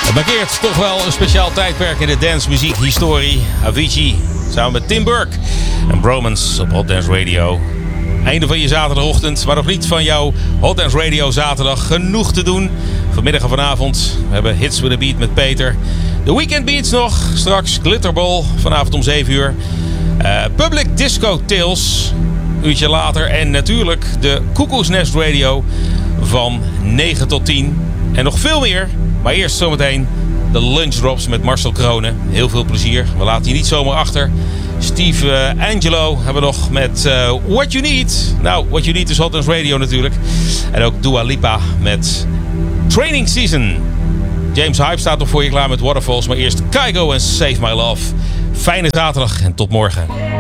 Het markeert toch wel een speciaal tijdperk in de dancemuziekhistorie. Avicii samen met Tim Burke en Bromance op Hot Dance Radio. Einde van je zaterdagochtend, maar nog niet van jouw Hot Dance Radio zaterdag. Genoeg te doen. Vanmiddag en vanavond. We hebben Hits with a Beat met Peter. De Weekend Beats nog. Straks Glitterball vanavond om 7 uur. Public Disco Tales. Uurtje later. En natuurlijk de Koekoesnest Radio van 9 tot 10. En nog veel meer. Maar eerst zometeen de Lunch Drops met Marcel Kronen. Heel veel plezier. We laten je niet zomaar achter. Steve Angelo hebben we nog met What You Need. Nou, What You Need is Hot Dance Radio natuurlijk. En ook Dua Lipa met Training Season. James Hype staat nog voor je klaar met Waterfalls. Maar eerst Kygo en Save My Love. Fijne zaterdag en tot morgen.